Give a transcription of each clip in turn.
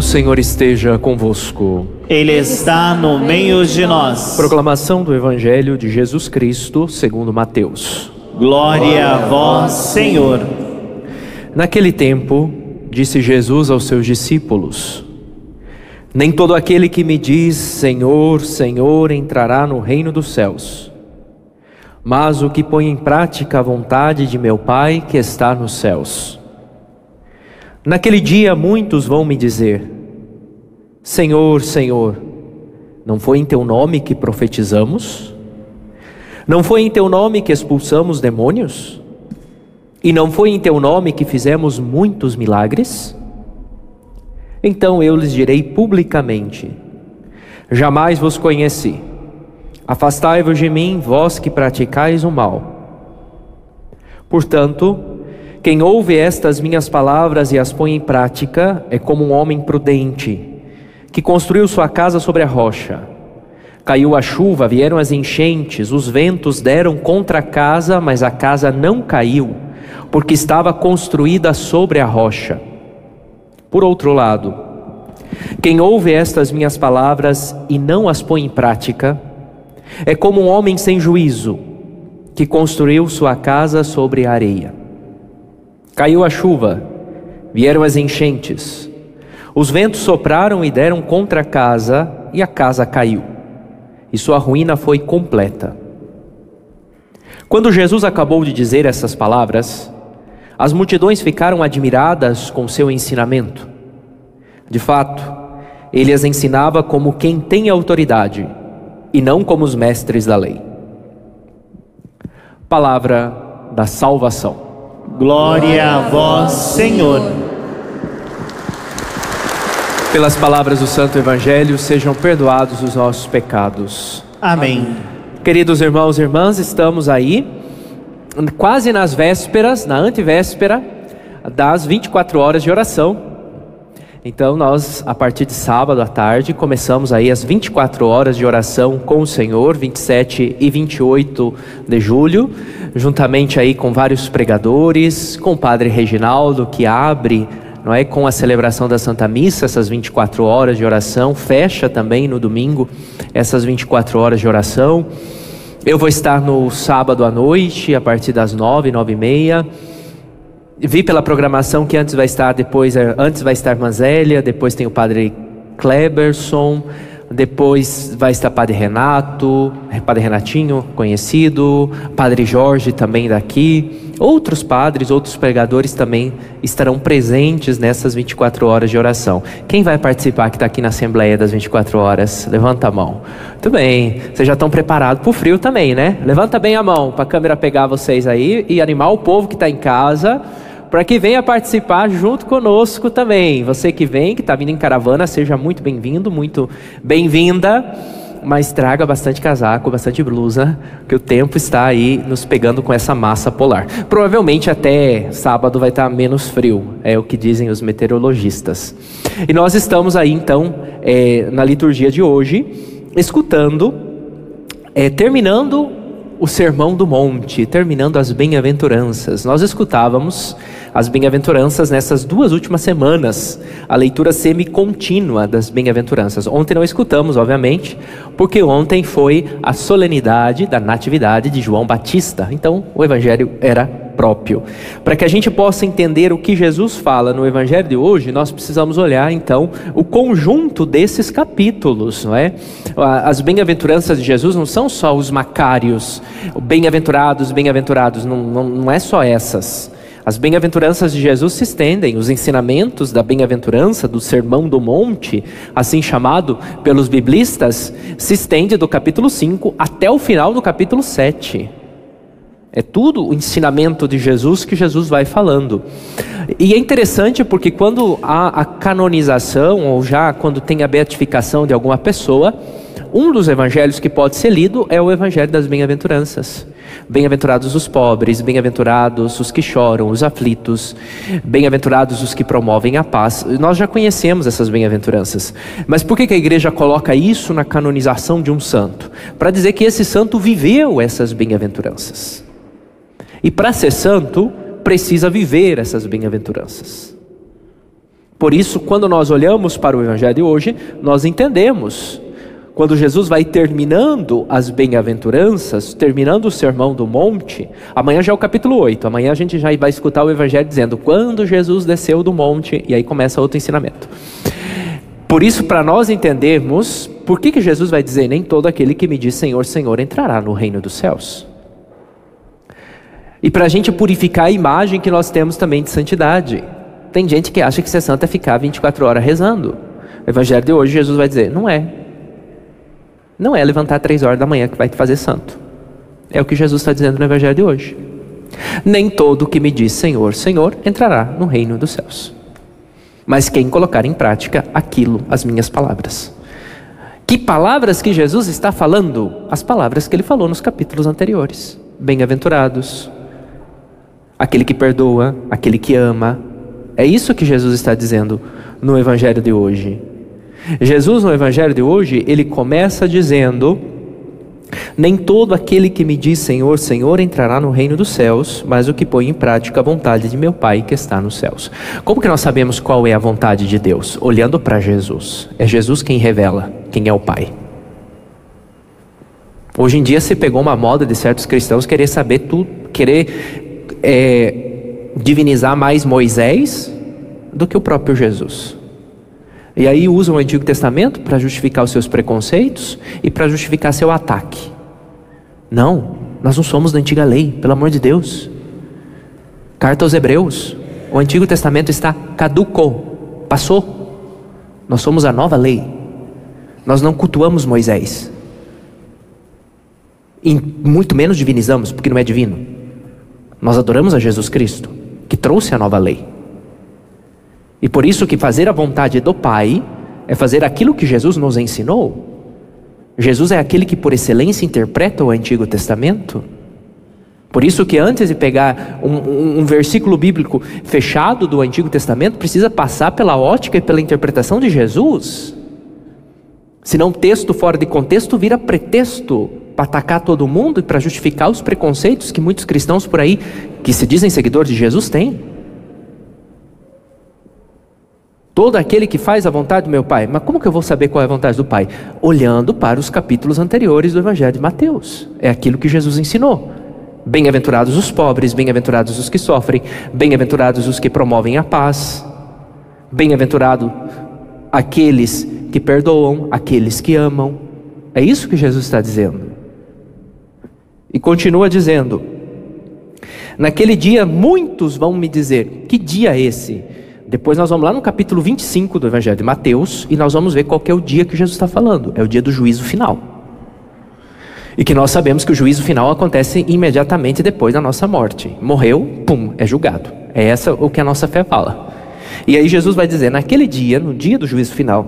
Senhor esteja convosco. Ele está no meio de nós. Proclamação do Evangelho de Jesus Cristo, segundo Mateus. Glória a vós, Senhor. Naquele tempo, disse Jesus aos seus discípulos: Nem todo aquele que me diz Senhor, Senhor entrará no reino dos céus, mas o que põe em prática a vontade de meu Pai que está nos céus. Naquele dia muitos vão me dizer: Senhor, Senhor, não foi em teu nome que profetizamos? Não foi em teu nome que expulsamos demônios? E não foi em teu nome que fizemos muitos milagres? Então eu lhes direi publicamente: Jamais vos conheci. Afastai-vos de mim, vós que praticais o mal. Portanto, quem ouve estas minhas palavras e as põe em prática é como um homem prudente, que construiu sua casa sobre a rocha. Caiu a chuva, vieram as enchentes, os ventos deram contra a casa, mas a casa não caiu, porque estava construída sobre a rocha. Por outro lado, quem ouve estas minhas palavras e não as põe em prática, é como um homem sem juízo, que construiu sua casa sobre a areia. Caiu a chuva, vieram as enchentes, os ventos sopraram e deram contra a casa, e a casa caiu, e sua ruína foi completa. Quando Jesus acabou de dizer essas palavras, as multidões ficaram admiradas com seu ensinamento. De fato, ele as ensinava como quem tem autoridade, e não como os mestres da lei. Palavra da salvação. Glória a vós, Senhor. Pelas palavras do Santo Evangelho, sejam perdoados os nossos pecados. Amém. Queridos irmãos e irmãs, estamos aí, quase nas vésperas, na antevéspera das 24 horas de oração. Então nós, a partir de sábado à tarde, começamos aí as 24 horas de oração com o Senhor, 27 e 28 de julho, juntamente aí com vários pregadores, com o Padre Reginaldo, que abre, não é, com a celebração da Santa Missa, essas 24 horas de oração, fecha também no domingo essas 24 horas de oração. Eu vou estar no sábado à noite, a partir das 9, 9h30, vi pela programação que antes vai estar a irmã Zélia, depois tem o Padre Kleberson, depois vai estar Padre Renato, Padre Renatinho, conhecido, Padre Jorge também daqui, outros padres, outros pregadores também estarão presentes nessas 24 horas de oração. Quem vai participar que está aqui na Assembleia das 24 horas? Levanta a mão. Muito bem, vocês já estão preparados para o frio também, né? Levanta bem a mão para a câmera pegar vocês aí e animar o povo que está em casa, para que venha participar junto conosco também. Você que vem, que está vindo em caravana, seja muito bem-vindo, muito bem-vinda, mas traga bastante casaco, bastante blusa, que o tempo está aí nos pegando com essa massa polar. Provavelmente até sábado vai estar menos frio, é o que dizem os meteorologistas. E nós estamos aí então, na liturgia de hoje, escutando, terminando o Sermão do Monte, terminando as bem-aventuranças. Nós escutávamos as bem-aventuranças nessas duas últimas semanas, a leitura semi-contínua das bem-aventuranças. Ontem não escutamos, obviamente, porque ontem foi a solenidade da natividade de João Batista, então o evangelho era próprio. Para que a gente possa entender o que Jesus fala no evangelho de hoje, nós precisamos olhar então o conjunto desses capítulos, não é? As bem-aventuranças de Jesus não são só os macários, bem-aventurados, não é só essas. As bem-aventuranças de Jesus se estendem, os ensinamentos da bem-aventurança, do Sermão do Monte, assim chamado pelos biblistas, se estende do capítulo 5 até o final do capítulo 7. É tudo o ensinamento de Jesus que Jesus vai falando. E é interessante porque quando há a canonização, ou já quando tem a beatificação de alguma pessoa, um dos evangelhos que pode ser lido é o evangelho das bem-aventuranças. Bem-aventurados os pobres, bem-aventurados os que choram, os aflitos, bem-aventurados os que promovem a paz. Nós já conhecemos essas bem-aventuranças. Mas por que a igreja coloca isso na canonização de um santo? Para dizer que esse santo viveu essas bem-aventuranças. E para ser santo, precisa viver essas bem-aventuranças. Por isso, quando nós olhamos para o Evangelho de hoje, nós entendemos. Quando Jesus vai terminando as bem-aventuranças, terminando o Sermão do Monte, amanhã já é o capítulo 8, amanhã a gente já vai escutar o Evangelho dizendo, quando Jesus desceu do monte, e aí começa outro ensinamento. Por isso, para nós entendermos, por que Jesus vai dizer, nem todo aquele que me diz Senhor, Senhor, entrará no reino dos céus. E para a gente purificar a imagem que nós temos também de santidade. Tem gente que acha que ser santo é ficar 24 horas rezando. O Evangelho de hoje, Jesus vai dizer, não é. Não é levantar 3 horas da manhã que vai te fazer santo. É o que Jesus está dizendo no Evangelho de hoje. Nem todo que me diz Senhor, Senhor, entrará no reino dos céus. Mas quem colocar em prática aquilo, as minhas palavras. Que palavras que Jesus está falando? As palavras que ele falou nos capítulos anteriores. Bem-aventurados, aquele que perdoa, aquele que ama. É isso que Jesus está dizendo no Evangelho de hoje. Jesus no Evangelho de hoje, ele começa dizendo, nem todo aquele que me diz Senhor, Senhor entrará no reino dos céus, mas o que põe em prática a vontade de meu Pai que está nos céus. Como que nós sabemos qual é a vontade de Deus? Olhando para Jesus. É Jesus quem revela quem é o Pai. Hoje em dia se pegou uma moda de certos cristãos querer saber tudo, querer divinizar mais Moisés do que o próprio Jesus. E aí usam o Antigo Testamento para justificar os seus preconceitos e para justificar seu ataque. Não, nós não somos da antiga lei, pelo amor de Deus. Carta aos Hebreus, o Antigo Testamento está caduco, passou. Nós somos a nova lei. Nós não cultuamos Moisés. E muito menos divinizamos, porque não é divino. Nós adoramos a Jesus Cristo, que trouxe a nova lei. E por isso que fazer a vontade do Pai é fazer aquilo que Jesus nos ensinou. Jesus é aquele que por excelência interpreta o Antigo Testamento. Por isso que antes de pegar um versículo bíblico fechado do Antigo Testamento, precisa passar pela ótica e pela interpretação de Jesus. Senão o texto fora de contexto vira pretexto para atacar todo mundo e para justificar os preconceitos que muitos cristãos por aí, que se dizem seguidores de Jesus, têm. Todo aquele que faz a vontade do meu Pai. Mas como que eu vou saber qual é a vontade do Pai? Olhando para os capítulos anteriores do Evangelho de Mateus. É aquilo que Jesus ensinou. Bem-aventurados os pobres, bem-aventurados os que sofrem, bem-aventurados os que promovem a paz, bem-aventurado aqueles que perdoam, aqueles que amam. É isso que Jesus está dizendo. E continua dizendo, naquele dia muitos vão me dizer, que dia é esse? Depois nós vamos lá no capítulo 25 do Evangelho de Mateus e nós vamos ver qual que é o dia que Jesus está falando. É o dia do juízo final. E que nós sabemos que o juízo final acontece imediatamente depois da nossa morte. Morreu, pum, é julgado. É essa o que a nossa fé fala. E aí Jesus vai dizer, naquele dia, no dia do juízo final,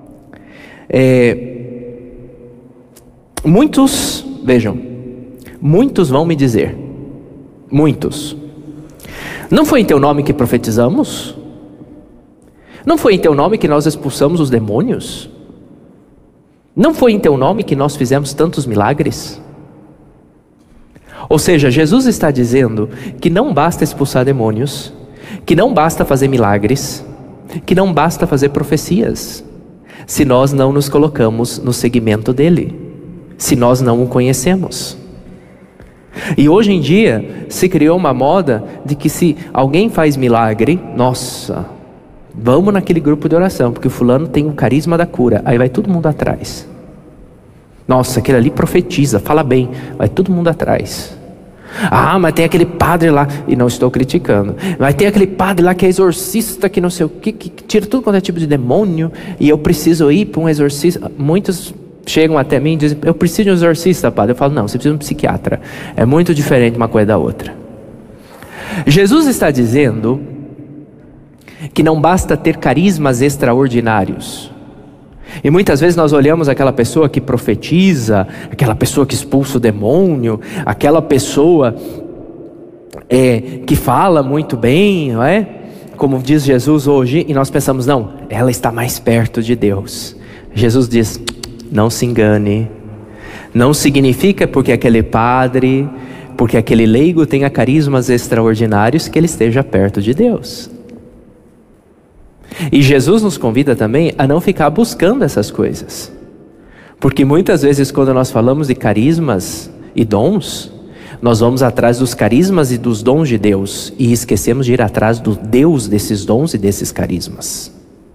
muitos, vejam, muitos vão me dizer, muitos, não foi em teu nome que profetizamos? Não foi em teu nome que nós expulsamos os demônios? Não foi em teu nome que nós fizemos tantos milagres? Ou seja, Jesus está dizendo que não basta expulsar demônios, que não basta fazer milagres, que não basta fazer profecias, se nós não nos colocamos no segmento dele, se nós não o conhecemos. E hoje em dia se criou uma moda de que se alguém faz milagre, nossa, vamos naquele grupo de oração, porque o fulano tem o carisma da cura, aí vai todo mundo atrás. Nossa, aquele ali profetiza, fala bem, vai todo mundo atrás. Ah, mas tem aquele padre lá, e não estou criticando, mas tem aquele padre lá que é exorcista, que não sei o que tira tudo quanto é tipo de demônio, e eu preciso ir para um exorcista. Muitos chegam até mim e dizem, eu preciso de um exorcista, padre. Eu falo, não, você precisa de um psiquiatra. É muito diferente uma coisa da outra. Jesus está dizendo que não basta ter carismas extraordinários. E muitas vezes nós olhamos aquela pessoa que profetiza, aquela pessoa que expulsa o demônio, aquela pessoa que fala muito bem, não é? Como diz Jesus hoje, e nós pensamos, não, ela está mais perto de Deus. Jesus diz, não se engane, não significa porque aquele padre, porque aquele leigo tenha carismas extraordinários que ele esteja perto de Deus. E Jesus nos convida também a não ficar buscando essas coisas. Porque muitas vezes quando nós falamos de carismas e dons, nós vamos atrás dos carismas e dos dons de Deus e esquecemos de ir atrás do Deus desses dons e desses carismas.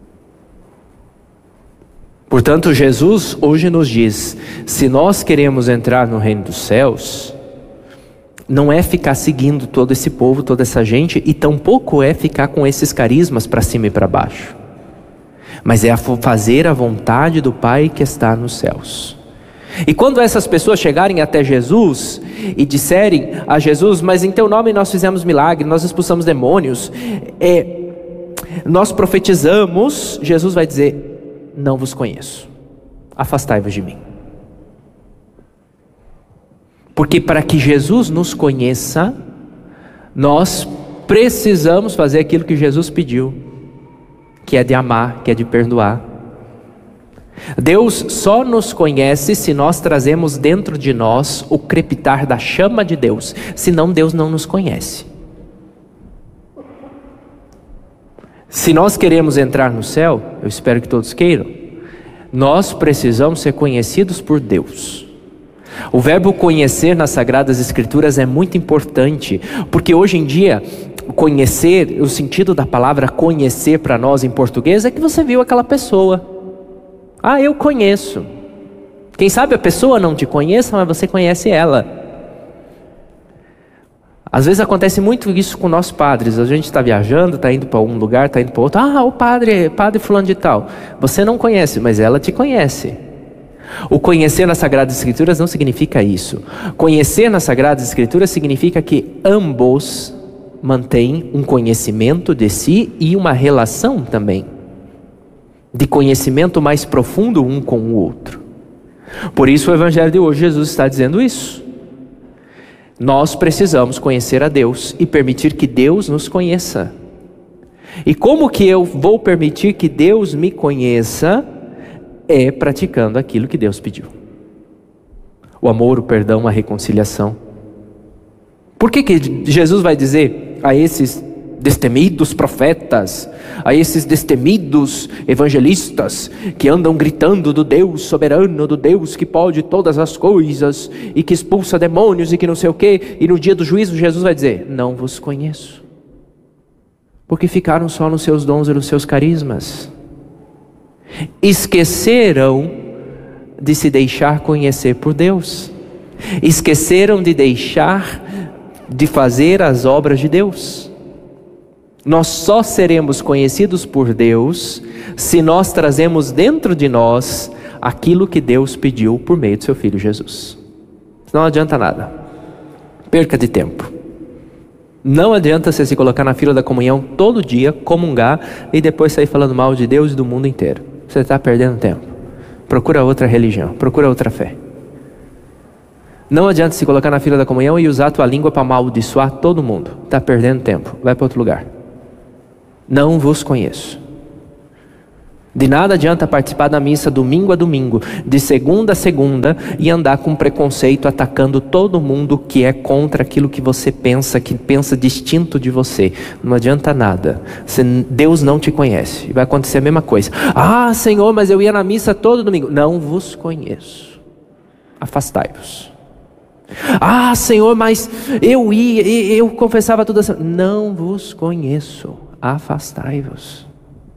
Portanto, Jesus hoje nos diz, se nós queremos entrar no reino dos céus, não é ficar seguindo todo esse povo, toda essa gente, e tampouco é ficar com esses carismas para cima e para baixo, mas é fazer a vontade do Pai que está nos céus. E quando essas pessoas chegarem até Jesus e disserem a Jesus, mas em teu nome nós fizemos milagre, nós expulsamos demônios, nós profetizamos, Jesus vai dizer, não vos conheço, afastai-vos de mim. Porque para que Jesus nos conheça, nós precisamos fazer aquilo que Jesus pediu, que é de amar, que é de perdoar. Deus só nos conhece se nós trazemos dentro de nós o crepitar da chama de Deus, senão Deus não nos conhece. Se nós queremos entrar no céu, eu espero que todos queiram, nós precisamos ser conhecidos por Deus. O verbo conhecer nas Sagradas Escrituras é muito importante, porque hoje em dia, conhecer, o sentido da palavra conhecer para nós em português é que você viu aquela pessoa. Ah, eu conheço. Quem sabe a pessoa não te conheça, mas você conhece ela. Às vezes acontece muito isso com nossos padres. A gente está viajando, está indo para um lugar, está indo para outro. Ah, o padre fulano de tal. Você não conhece, mas ela te conhece. O conhecer nas Sagradas Escrituras não significa isso. Conhecer nas Sagradas Escrituras significa que ambos mantêm um conhecimento de si e uma relação também, de conhecimento mais profundo um com o outro. Por isso o Evangelho de hoje, Jesus está dizendo isso. Nós precisamos conhecer a Deus e permitir que Deus nos conheça. E como que eu vou permitir que Deus me conheça? É praticando aquilo que Deus pediu. O amor, o perdão, a reconciliação. Por que Jesus vai dizer a esses destemidos profetas, a esses destemidos evangelistas que andam gritando do Deus soberano, do Deus que pode todas as coisas e que expulsa demônios e que não sei o que, e no dia do juízo Jesus vai dizer, não vos conheço, porque ficaram só nos seus dons e nos seus carismas, esqueceram de se deixar conhecer por Deus, esqueceram de deixar de fazer as obras de Deus. Nós só seremos conhecidos por Deus se nós trazemos dentro de nós aquilo que Deus pediu por meio do seu Filho Jesus. Não adianta nada, perca de tempo. Não adianta você se colocar na fila da comunhão todo dia, comungar e depois sair falando mal de Deus e do mundo inteiro. Você está perdendo tempo. Procura outra religião, procura outra fé. Não adianta se colocar na fila da comunhão e usar a tua língua para amaldiçoar todo mundo. Está perdendo tempo, vai para outro lugar. Não vos conheço. De nada adianta participar da missa domingo a domingo, de segunda a segunda, e andar com preconceito, atacando todo mundo que é contra aquilo que você pensa, que pensa distinto de você. Não adianta nada. Deus não te conhece. E vai acontecer a mesma coisa. Ah, Senhor, mas eu ia na missa todo domingo. Não vos conheço. Afastai-vos. Ah, Senhor, mas eu confessava tudo assim. Não vos conheço. Afastai-vos.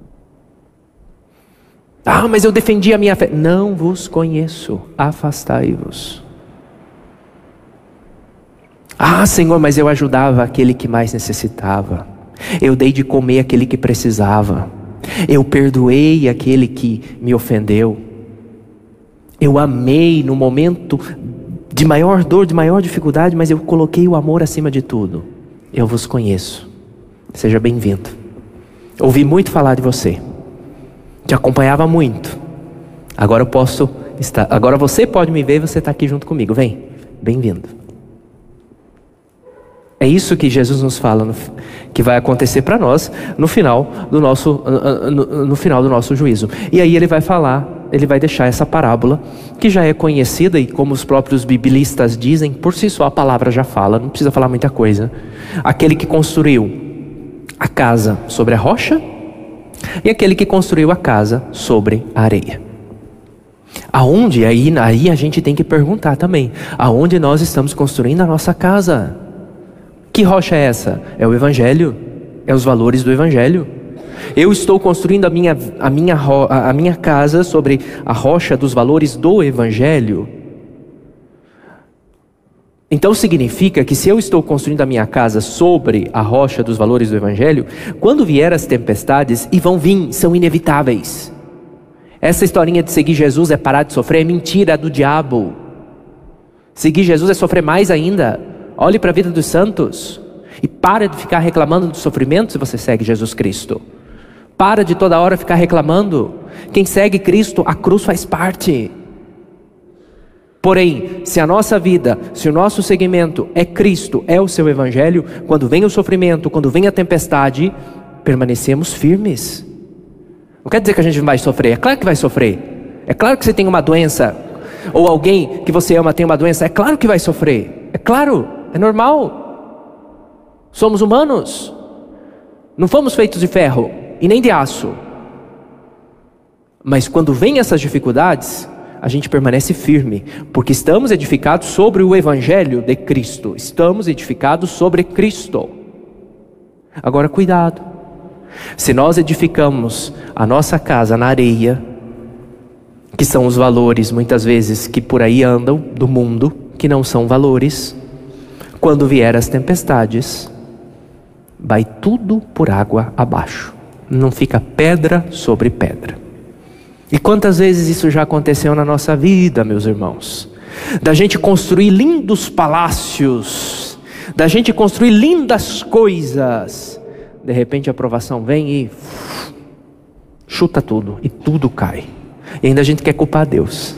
Ah, mas eu defendi a minha fé. Não vos conheço. Afastai-vos. Ah, Senhor, mas eu ajudava aquele que mais necessitava. Eu dei de comer aquele que precisava. Eu perdoei aquele que me ofendeu. Eu amei no momento de maior dor, de maior dificuldade, mas eu coloquei o amor acima de tudo. Eu vos conheço. Seja bem-vindo. Ouvi muito falar de você. Te acompanhava muito. Agora eu posso estar. Agora você pode me ver e você está aqui junto comigo. Vem. Bem-vindo. É isso que Jesus nos fala, que vai acontecer para nós no final do nosso juízo. E aí ele vai falar, ele vai deixar essa parábola, que já é conhecida, e como os próprios biblistas dizem, por si só a palavra já fala, não precisa falar muita coisa. Aquele que construiu a casa sobre a rocha, e aquele que construiu a casa sobre a areia. Aonde? Aí a gente tem que perguntar também, aonde nós estamos construindo a nossa casa? Que rocha é essa? É o Evangelho, é os valores do Evangelho. Eu estou construindo a minha casa sobre a rocha dos valores do Evangelho. Então significa que se eu estou construindo a minha casa sobre a rocha dos valores do Evangelho, quando vier as tempestades, e vão vir, são inevitáveis. Essa historinha de seguir Jesus é parar de sofrer, é mentira, é do diabo. Seguir Jesus é sofrer mais ainda. Olhe para a vida dos santos e para de ficar reclamando do sofrimento se você segue Jesus Cristo. Para de toda hora ficar reclamando. Quem segue Cristo, a cruz faz parte. Porém, se a nossa vida, se o nosso seguimento é Cristo, é o seu Evangelho, quando vem o sofrimento, quando vem a tempestade, permanecemos firmes. Não quer dizer que a gente não vai sofrer, é claro que vai sofrer. É claro que você tem uma doença, ou alguém que você ama tem uma doença, é claro que vai sofrer. É claro, é normal. Somos humanos. Não fomos feitos de ferro e nem de aço. Mas quando vem essas dificuldades, a gente permanece firme, porque estamos edificados sobre o Evangelho de Cristo. Estamos edificados sobre Cristo. Agora cuidado, se nós edificamos a nossa casa na areia, que são os valores muitas vezes que por aí andam do mundo, que não são valores, quando vier as tempestades, vai tudo por água abaixo. Não fica pedra sobre pedra. E quantas vezes isso já aconteceu na nossa vida, meus irmãos? Da gente construir lindos palácios, da gente construir lindas coisas, de repente a provação vem e chuta tudo, e tudo cai. E ainda a gente quer culpar Deus.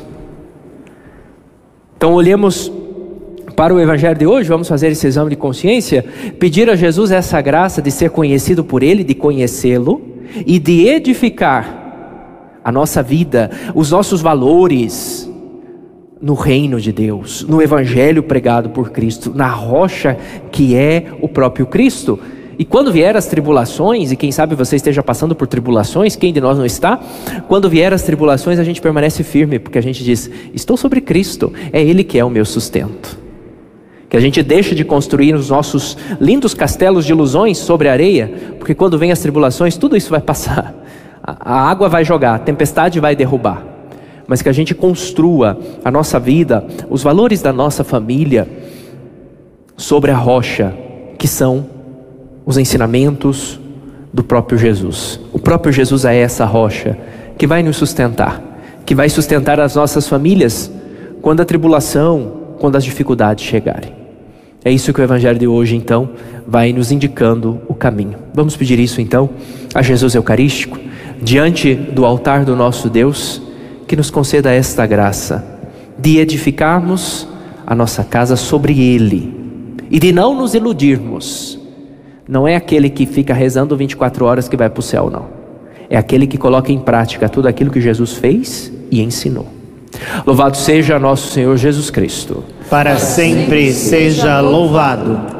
Então olhemos para o Evangelho de hoje, vamos fazer esse exame de consciência, pedir a Jesus essa graça de ser conhecido por Ele, de conhecê-lo e de edificar a nossa vida, os nossos valores no reino de Deus, no Evangelho pregado por Cristo, na rocha que é o próprio Cristo. E quando vier as tribulações, e quem sabe você esteja passando por tribulações, quem de nós não está? Quando vier as tribulações a gente permanece firme, porque a gente diz, estou sobre Cristo, é Ele que é o meu sustento. Que a gente deixe de construir os nossos lindos castelos de ilusões sobre a areia, porque quando vem as tribulações tudo isso vai passar. A água vai jogar, a tempestade vai derrubar. Mas que a gente construa a nossa vida, os valores da nossa família, sobre a rocha, que são os ensinamentos do próprio Jesus. O próprio Jesus é essa rocha que vai nos sustentar, que vai sustentar as nossas famílias quando a tribulação, quando as dificuldades chegarem. É isso que o Evangelho de hoje então vai nos indicando o caminho. Vamos pedir isso então a Jesus Eucarístico, diante do altar do nosso Deus, que nos conceda esta graça de edificarmos a nossa casa sobre Ele e de não nos iludirmos. Não é aquele que fica rezando 24 horas que vai para o céu, não. É aquele que coloca em prática tudo aquilo que Jesus fez e ensinou. Louvado seja nosso Senhor Jesus Cristo. Para sempre seja louvado.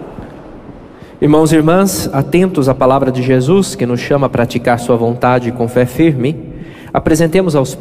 Irmãos e irmãs, atentos à palavra de Jesus, que nos chama a praticar sua vontade com fé firme, apresentemos ao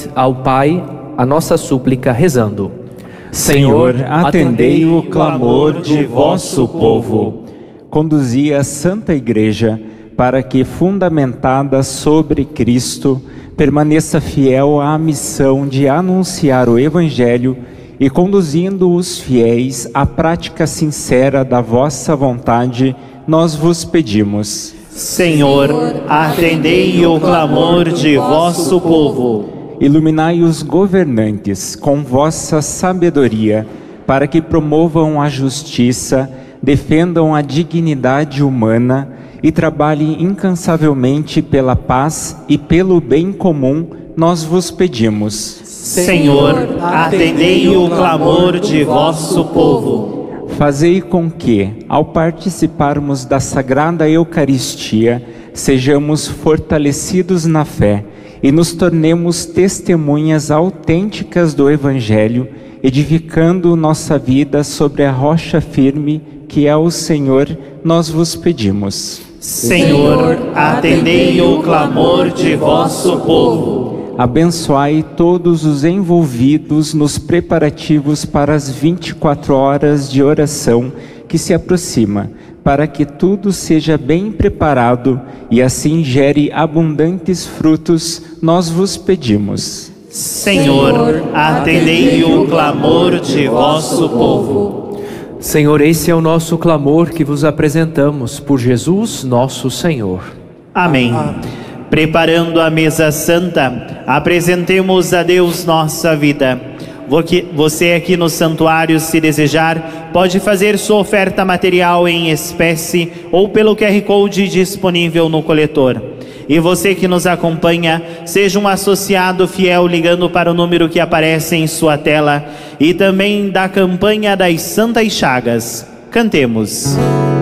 Pai a nossa súplica rezando. Senhor, atendei o clamor de vosso povo. Conduzi a Santa Igreja para que, fundamentada sobre Cristo, permaneça fiel à missão de anunciar o Evangelho e conduzindo os fiéis à prática sincera da vossa vontade, nós vos pedimos. Senhor, atendei o clamor de vosso povo. Iluminai os governantes com vossa sabedoria, para que promovam a justiça, defendam a dignidade humana e trabalhem incansavelmente pela paz e pelo bem comum, nós vos pedimos. Senhor, atendei o clamor de vosso povo. Fazei com que, ao participarmos da Sagrada Eucaristia, sejamos fortalecidos na fé e nos tornemos testemunhas autênticas do Evangelho, edificando nossa vida sobre a rocha firme que é o Senhor, nós vos pedimos. Senhor, atendei o clamor de vosso povo. Abençoai todos os envolvidos nos preparativos para as 24 horas de oração que se aproxima, para que tudo seja bem preparado e assim gere abundantes frutos, nós vos pedimos. Senhor, atendei o clamor de vosso povo. Senhor, esse é o nosso clamor que vos apresentamos por Jesus, nosso Senhor. Amém. Preparando a mesa santa, apresentemos a Deus nossa vida. Você aqui no santuário, se desejar, pode fazer sua oferta material em espécie ou pelo QR Code disponível no coletor. E você que nos acompanha, seja um associado fiel ligando para o número que aparece em sua tela e também da campanha das Santas Chagas. Cantemos.